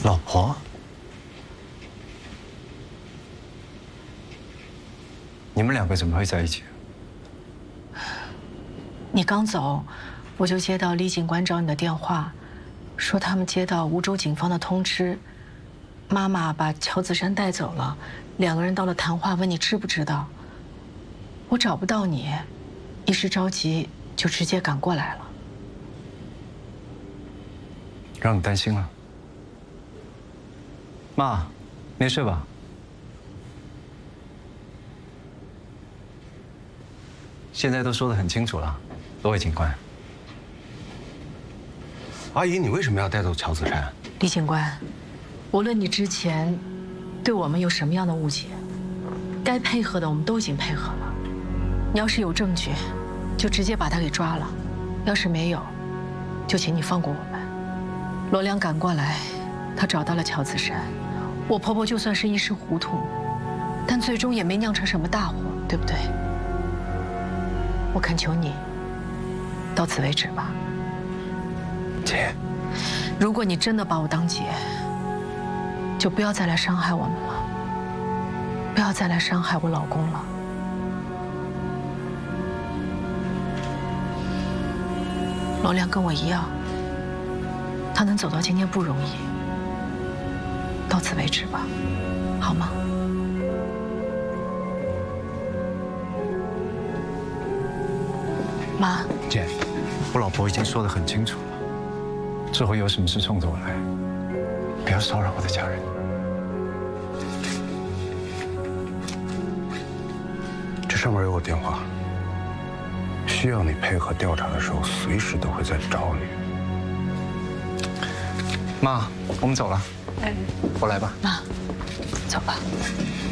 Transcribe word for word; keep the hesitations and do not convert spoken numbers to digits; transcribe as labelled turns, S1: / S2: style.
S1: 老婆，你们两个怎么会在一起？
S2: 你刚走，我就接到李警官找你的电话，说他们接到梧州警方的通知，妈妈把乔子珊带走了，两个人到了谈话，问你知不知道。我找不到你，一时着急就直接赶过来了。
S1: 让你担心了。妈，没事吧？现在都说得很清楚了，罗伟警官。
S3: 阿姨，你为什么要带走乔子珊？
S2: 李警官，无论你之前对我们有什么样的误解，该配合的我们都已经配合了。你要是有证据，就直接把他给抓了；要是没有，就请你放过我们。罗良赶过来，他找到了乔子珊。我婆婆就算是一时糊涂，但最终也没酿成什么大祸，对不对？我恳求你，到此为止吧。
S3: 姐，
S2: 如果你真的把我当姐，就不要再来伤害我们了，不要再来伤害我老公了。罗良跟我一样，他能走到今天不容易。到此为止吧，好吗？妈，
S1: 姐，我老婆已经说得很清楚了，之后有什么事冲着我来，不要骚扰我的家人。
S3: 这上面有我电话，需要你配合调查的时候，随时都会在找你。
S1: 妈，我们走了。哎，我来吧。
S2: 妈，走吧。